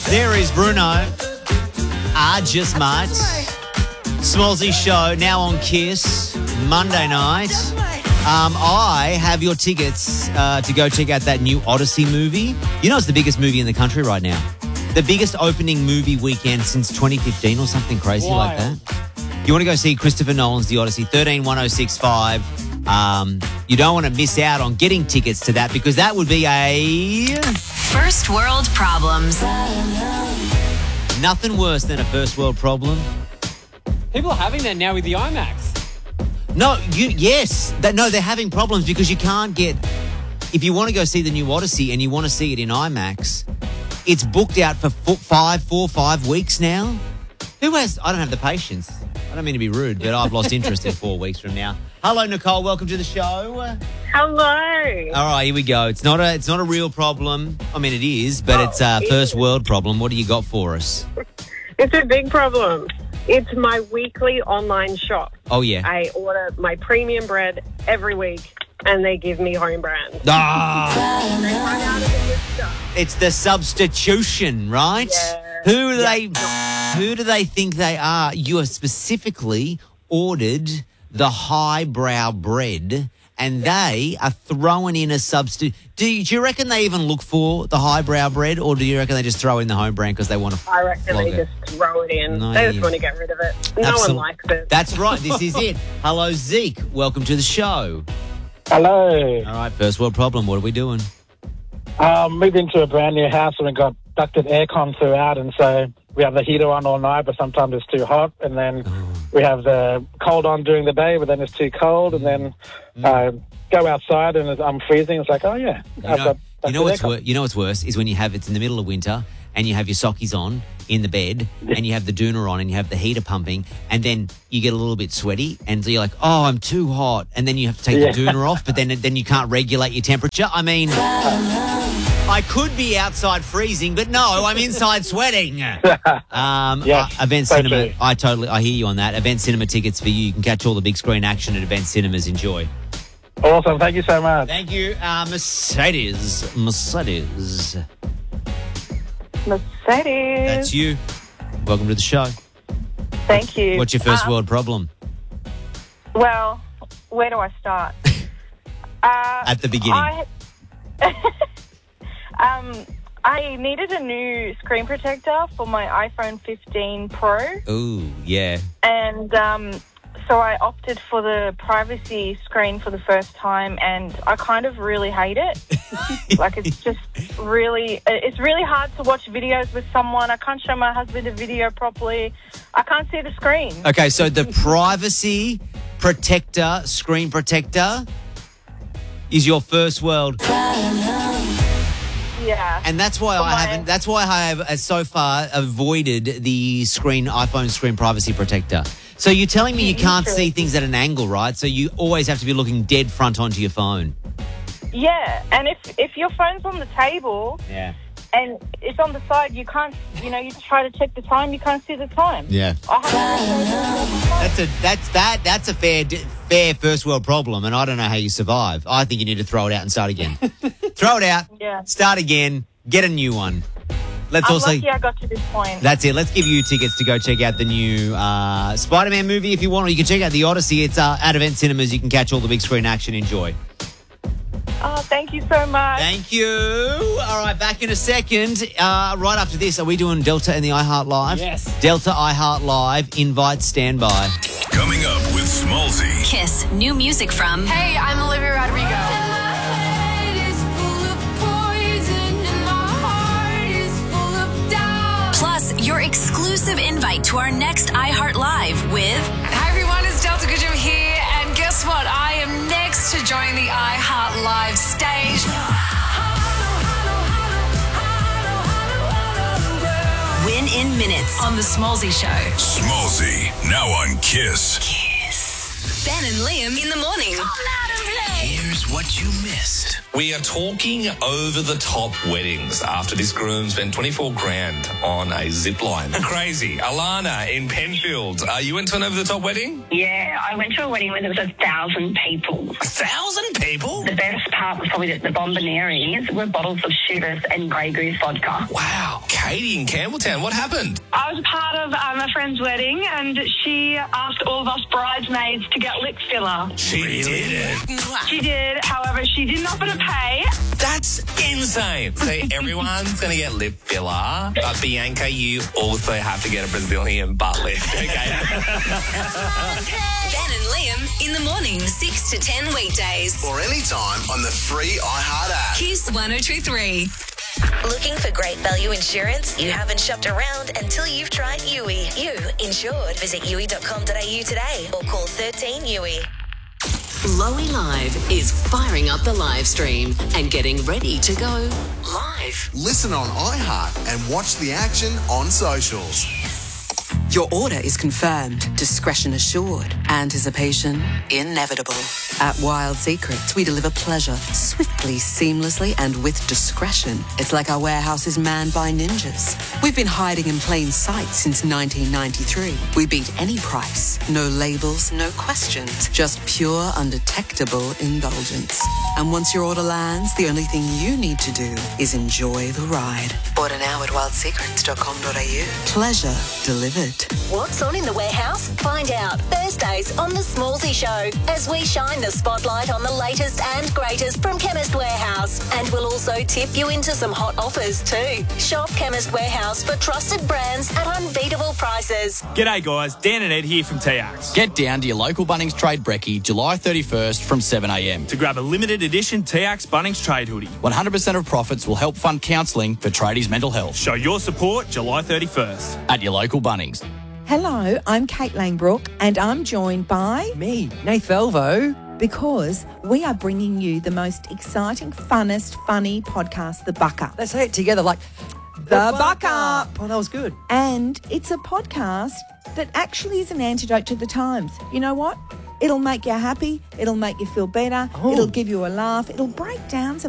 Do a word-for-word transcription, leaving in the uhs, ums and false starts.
There is Bruno. I just might. Smallsy show now on Kiss Monday night. Um, I have your tickets uh, to go check out that new Odyssey movie. You know it's the biggest movie in the country right now. The biggest opening movie weekend since twenty fifteen or something crazy Wild. like that. You want to go see Christopher Nolan's The Odyssey, thirteen one oh six five. Um, you don't want to miss out on getting tickets to that because that would be a... First world problems. Nothing worse than a first world problem. People are having that now with the IMAX. No, you yes. That, no, they're having problems because you can't get... If you want to go see the new Odyssey and you want to see it in IMAX, it's booked out for four, five, four, five weeks now. Who has... I don't have the patience. I don't mean to be rude, but I've lost interest in four weeks from now. Hello, Nicole. Welcome to the show. Hello. All right, here we go. It's not a it's not a real problem. I mean, it is, but Oh, it's a it first is. world problem. What do you got for us? It's a big problem. It's my weekly online shop. Oh, yeah. I order my premium bread every week, and they give me home brand. Ah, They run out of the good stuff. it's the substitution, right? Yeah. Who do Yeah. they who do they think they are? You have specifically ordered the highbrow bread, and they are throwing in a substitute. Do you, do you reckon they even look for the highbrow bread, or do you reckon they just throw in the home brand because they want to I reckon flog they it? just throw it in. No, they just you- want to get rid of it. No Absolute- one likes it. That's right. This is it. Hello, Zeke. Welcome to the show. Hello. All right, first world problem. What are we doing? Um, moved into a brand new house and we got ducted aircon throughout, and so we have the heater on all night, but sometimes it's too hot, and then we have the cold on during the day, but then it's too cold, and then uh, go outside and I'm freezing. It's like, oh yeah, You I've know, got you know ducted what's aircon. wor- you know what's worse is when you have it's in the middle of winter and you have your sockies on in the bed and you have the doona on and you have the heater pumping, and then you get a little bit sweaty and so you're like, oh, I'm too hot, and then you have to take Yeah. the doona off, but then then you can't regulate your temperature. I mean, I could be outside freezing, but no, I'm inside sweating. Um, Yes, uh, Event so Cinema, true. I totally, I hear you on that. Event Cinema tickets for you. You can catch all the big screen action at Event Cinemas. Enjoy. Awesome, thank you so much. Thank you, uh, Mercedes. Mercedes. Mercedes. That's you. Welcome to the show. Thank you. What's your first Um, world problem? Well, where do I start? uh, At the beginning. I, um, I needed a new screen protector for my iPhone fifteen Pro, Ooh, yeah. and um, so I opted for the privacy screen for the first time, and I kind of really hate it. Like, it's just really, it's really hard to watch videos with someone. I can't show my husband a video properly. I can't see the screen. Okay, so the privacy protector, screen protector, is your first world, Yeah. and that's why For I my- haven't. That's why I have uh, so far avoided the screen iPhone screen privacy protector. So you're telling me you You can't should. see things at an angle, right? So you always have to be looking dead front onto your phone. Yeah, and if if your phone's on the table Yeah. and it's on the side, you can't, you know, you try to check the time, you can't see the time. Yeah. I have That's a that's that that's a fair fair first world problem, and I don't know how you survive. I think you need to throw it out and start again. Throw it out, Yeah. start again, get a new one. Let's I'm also. lucky I got to this point. That's it. Let's give you tickets to go check out the new uh, Spider-Man movie if you want, or you can check out the Odyssey. It's uh, at Event Cinemas. You can catch all the big screen action. Enjoy. Oh, thank you so much. Thank you. All right, back in a second. Uh, right after this, are we doing Delta and the iHeart Live? Yes. Delta iHeart Live. Invite standby. Coming up with Smallsy. Kiss new music from Hey, I'm Olivia Rodrigo. plus your exclusive invite to our next iHeart Live with Hi, everyone. It's Delta Goodrum here. And guess what? I am next to join the iHeart Live stage. Win in Minutes on The Smallsy Show. Smallsy, now on Kiss. Kiss. Ben and Liam in the morning. Here's what you missed. We are talking over-the-top weddings after this groom spent twenty-four grand on a zip line. Crazy. Alana in Penfield, are you into an over-the-top wedding? Yeah, I went to a wedding where there was a thousand people. A thousand people? The best part was probably that the bombonieri were bottles of Chivas and Grey Goose vodka. Wow. Katie in Campbelltown. What happened? I was part of um, a friend's wedding and she asked all of us bridesmaids to get lip filler. She did it. She did, however, she didn't offer to pay. That's insane. So everyone's going to get lip filler, but Bianca, you also have to get a Brazilian butt lift, okay? Ben and Liam in the morning, six to ten weekdays. Or anytime on the free iHeart app. Kiss one oh two three. Looking for great value insurance? You haven't shopped around until you've tried U I. You insured. Visit U I dot com dot a u today or call thirteen U I. Lowy Live is firing up the live stream and getting ready to go live. Listen on iHeart and watch the action on socials. Your order is confirmed, discretion assured, anticipation inevitable. At Wild Secrets, we deliver pleasure swiftly, seamlessly, and with discretion. It's like our warehouse is manned by ninjas. We've been hiding in plain sight since nineteen ninety-three. We beat any price. No labels, no questions. Just pure, undetectable indulgence. And once your order lands, the only thing you need to do is enjoy the ride. Order now at wild secrets dot com dot a u. Pleasure delivered. What's on in the warehouse? Find out Thursdays on The Smallsy Show as we shine the spotlight on the latest and greatest from Chemist Warehouse. And we'll also tip you into some hot offers too. Shop Chemist Warehouse for trusted brands at unbeatable prices. G'day guys, Dan and Ed here from T X. Get down to your local Bunnings Trade Brekkie July thirty-first from seven a m to grab a limited edition T X Bunnings Trade hoodie. one hundred percent of profits will help fund counselling for tradies' mental health. Show your support July thirty-first. At your local Bunnings. Hello, I'm Kate Langbrook and I'm joined by... Me, Nath Velvo. Because we are bringing you the most exciting, funnest, funny podcast, The Buck Up. Let's say it together like... The, the Buck, Buck Up. Up. Oh, that was good. And it's a podcast that actually is an antidote to the times. You know what? It'll make you happy. It'll make you feel better. Oh. It'll give you a laugh. It'll break down some